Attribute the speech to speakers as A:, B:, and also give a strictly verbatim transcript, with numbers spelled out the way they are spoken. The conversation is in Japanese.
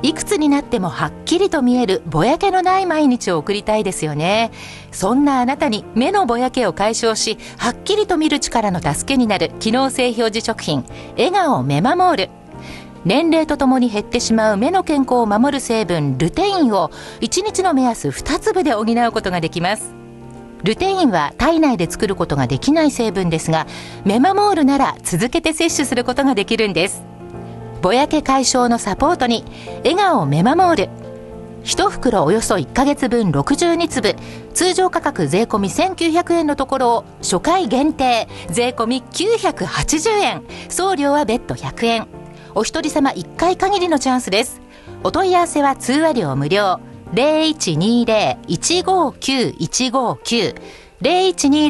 A: いくつになってもはっきりと見えるぼやけのない毎日を送りたいですよね。そんなあなたに目のぼやけを解消し、はっきりと見る力の助けになる機能性表示食品、笑顔メマモール。年齢とともに減ってしまう目の健康を守る成分ルテインをいちにちの目安に粒で補うことができます。ルテインは体内で作ることができない成分ですが、メマモールなら続けて摂取することができるんです。ぼやけ解消のサポートに笑顔メマモール、いち袋およそいっかげつぶんろくじゅうにつぶ、通常価格税込みせんきゅうひゃくえんのところを初回限定税込みきゅうひゃくはちじゅうえん、送料は別途ひゃくえん。お一人様いっかい限りのチャンスです。お問い合わせは通話料無料 ゼロいちにゼロ いちごきゅう いちごきゅう ゼロいちにゼロ